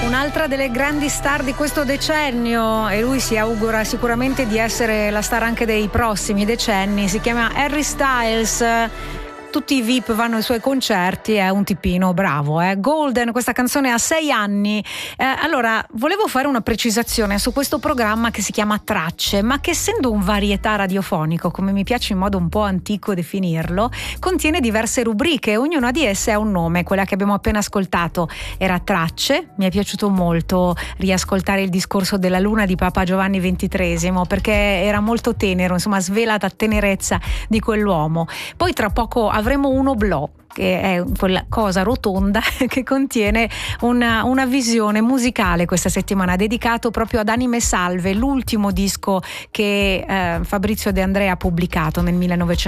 Un'altra delle grandi star di questo decennio, e lui si augura sicuramente di essere la star anche dei prossimi decenni, si chiama Harry Styles. Tutti i VIP vanno ai suoi concerti, è un tipino bravo. Golden, questa canzone ha 6 anni. Allora, volevo fare una precisazione su questo programma che si chiama Tracce, ma che essendo un varietà radiofonico, come mi piace in modo un po' antico definirlo, contiene diverse rubriche, ognuna di esse ha un nome. Quella che abbiamo appena ascoltato era Tracce, mi è piaciuto molto riascoltare il discorso della luna di Papa Giovanni XXIII, perché era molto tenero, insomma svela la tenerezza di quell'uomo. Poi tra poco avremo un oblò, che è quella cosa rotonda che contiene una visione musicale questa settimana, dedicato proprio ad Anime Salve, l'ultimo disco che Fabrizio De André ha pubblicato nel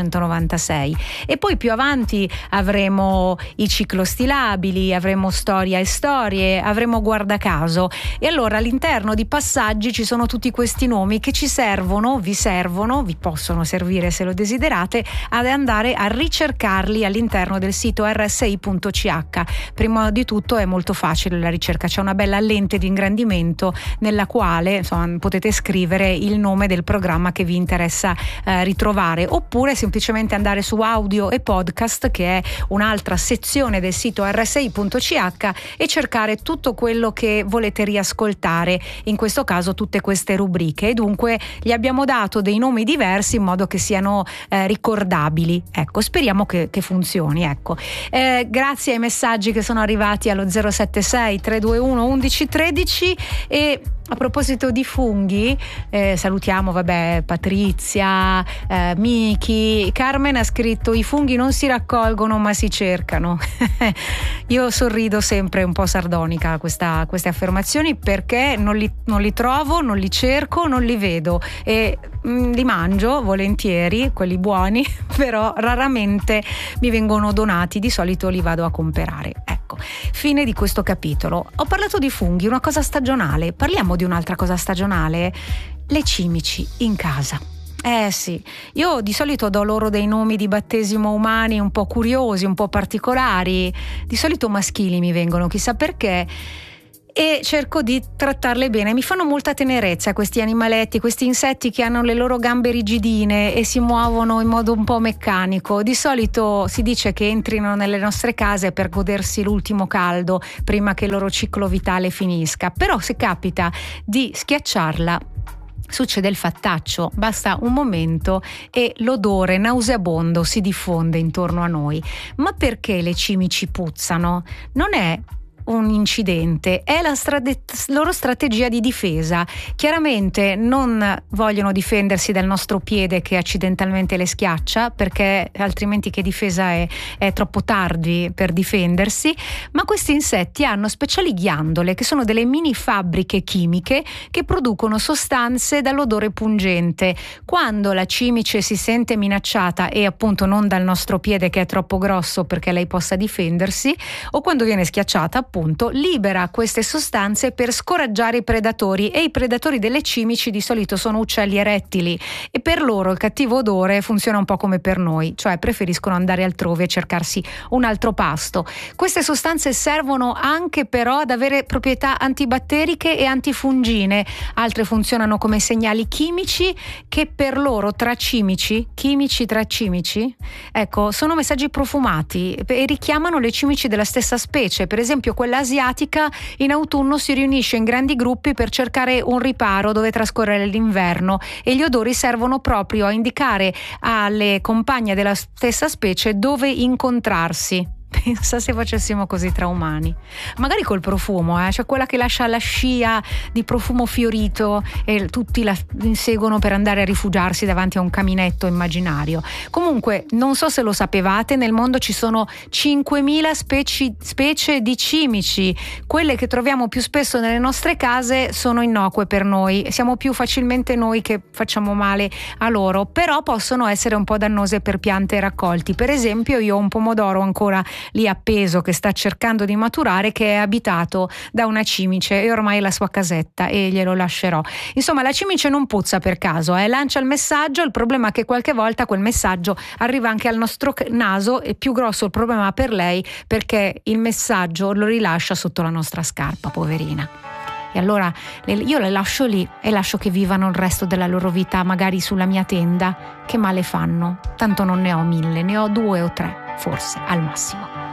1996. E poi più avanti avremo i ciclostilabili, avremo Storia e Storie, avremo Guardacaso. E allora all'interno di Passaggi ci sono tutti questi nomi che ci servono, vi possono servire se lo desiderate, ad andare a ricercarli all'interno del sito rsi.ch. Prima di tutto è molto facile la ricerca, c'è una bella lente di ingrandimento nella quale potete scrivere il nome del programma che vi interessa ritrovare, oppure semplicemente andare su audio e podcast, che è un'altra sezione del sito rsi.ch, e cercare tutto quello che volete riascoltare, in questo caso tutte queste rubriche, e dunque gli abbiamo dato dei nomi diversi in modo che siano ricordabili. Ecco, speriamo che funzioni, ecco. Grazie ai messaggi che sono arrivati allo 076 321 1113. E a proposito di funghi, salutiamo Patrizia, Miki. Carmen ha scritto: i funghi non si raccolgono ma si cercano. Io sorrido sempre un po' sardonica a queste affermazioni, perché non li trovo, non li cerco, non li vedo, e li mangio volentieri, quelli buoni, però raramente mi vengono donati, di solito li vado a comprare. Ecco, fine di questo capitolo. Ho parlato di funghi, una cosa stagionale, parliamo di un'altra cosa stagionale: le cimici in casa. Sì, io di solito do loro dei nomi di battesimo umani un po' curiosi, un po' particolari, di solito maschili mi vengono, chissà perché, e cerco di trattarle bene. Mi fanno molta tenerezza questi animaletti, questi insetti che hanno le loro gambe rigidine e si muovono in modo un po' meccanico. Di solito si dice che entrino nelle nostre case per godersi l'ultimo caldo prima che il loro ciclo vitale finisca, però se capita di schiacciarla succede il fattaccio, basta un momento e l'odore nauseabondo si diffonde intorno a noi. Ma perché le cimici puzzano? Non è un incidente, è la loro strategia di difesa. Chiaramente non vogliono difendersi dal nostro piede che accidentalmente le schiaccia, perché altrimenti che difesa è troppo tardi per difendersi, ma questi insetti hanno speciali ghiandole che sono delle mini fabbriche chimiche che producono sostanze dall'odore pungente. Quando la cimice si sente minacciata, e appunto non dal nostro piede che è troppo grosso perché lei possa difendersi, o quando viene schiacciata, appunto, libera queste sostanze per scoraggiare i predatori, e i predatori delle cimici di solito sono uccelli e rettili, e per loro il cattivo odore funziona un po' come per noi, cioè preferiscono andare altrove e cercarsi un altro pasto. Queste sostanze servono anche però ad avere proprietà antibatteriche e antifungine. Altre funzionano come segnali chimici che per loro chimici tra cimici, ecco, sono messaggi profumati e richiamano le cimici della stessa specie. Per esempio quella asiatica in autunno si riunisce in grandi gruppi per cercare un riparo dove trascorrere l'inverno, e gli odori servono proprio a indicare alle compagne della stessa specie dove incontrarsi. Pensa se facessimo così tra umani, magari col profumo, cioè quella che lascia la scia di profumo fiorito e tutti la inseguono per andare a rifugiarsi davanti a un caminetto immaginario. Comunque, non so se lo sapevate, nel mondo ci sono 5.000 specie di cimici. Quelle che troviamo più spesso nelle nostre case sono innocue per noi, siamo più facilmente noi che facciamo male a loro, però possono essere un po' dannose per piante e raccolti. Per esempio, io ho un pomodoro ancora lì appeso che sta cercando di maturare, che è abitato da una cimice e ormai è la sua casetta e glielo lascerò. Insomma, la cimice non puzza per caso, lancia il messaggio. Il problema è che qualche volta quel messaggio arriva anche al nostro naso. È più grosso il problema per lei, perché il messaggio lo rilascia sotto la nostra scarpa, poverina. E allora io le lascio lì e lascio che vivano il resto della loro vita magari sulla mia tenda. Che male fanno? Tanto non ne ho 1000, ne ho 2 o 3 forse al massimo.